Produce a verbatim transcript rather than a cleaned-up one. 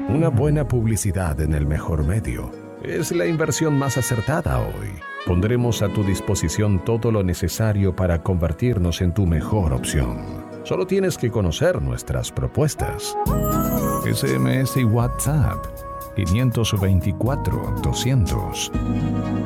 Una buena publicidad en el mejor medio es la inversión más acertada hoy. Pondremos a tu disposición todo lo necesario para convertirnos en tu mejor opción. Solo tienes que conocer nuestras propuestas. S M S y WhatsApp quinientos veinticuatro doscientos.